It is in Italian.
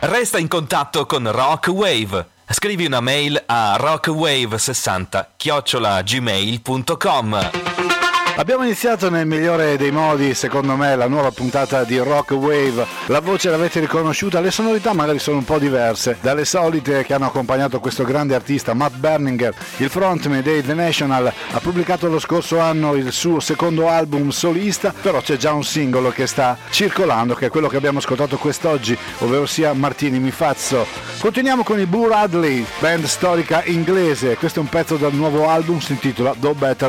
Resta in contatto con Rock Wave. Scrivi una mail a rockwave60@gmail.com. Abbiamo iniziato nel migliore dei modi, secondo me, la nuova puntata di Rock Wave. La voce l'avete riconosciuta, le sonorità magari sono un po' diverse dalle solite che hanno accompagnato questo grande artista. Matt Berninger, il frontman dei The National, ha pubblicato lo scorso anno il suo secondo album solista, però c'è già un singolo che sta circolando, che è quello che abbiamo ascoltato quest'oggi, ovvero sia Martini mi fazzo. Continuiamo con i Boo Radley, band storica inglese. Questo è un pezzo dal nuovo album, si intitola Do Better